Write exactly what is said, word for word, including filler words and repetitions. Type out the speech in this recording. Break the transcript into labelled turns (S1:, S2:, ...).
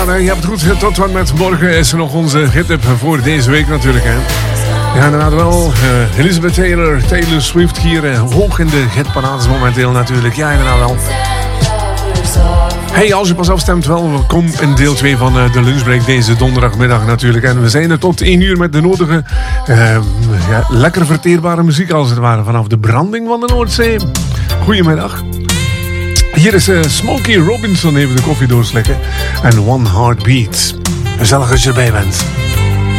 S1: Je hebt het goed, tot wat met morgen is er nog onze hit-up voor deze week natuurlijk. Hè. Ja, inderdaad wel. Uh, Elizabeth Taylor, Taylor Swift hier uh, hoog in de hitparades momenteel natuurlijk. Ja, inderdaad wel. Hey, als je pas afstemt, welkom in deel twee van uh, de lunchbreak deze donderdagmiddag natuurlijk. En we zijn er tot één uur met de nodige uh, ja, lekker verteerbare muziek als het ware vanaf de branding van de Noordzee. Goedemiddag. Hier is uh, Smokey Robinson even de koffie doorslikken. En One Heartbeat. Gezellig als je erbij bent.